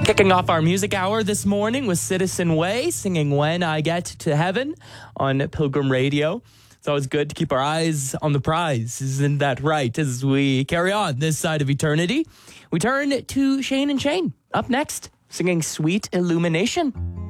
Kicking off our music hour this morning with Citizen Way singing When I Get to Heaven on Pilgrim Radio. It's always good to keep our eyes on the prize, isn't that right? As we carry on this side of eternity, we turn to Shane and Shane up next, singing Sweet Illumination.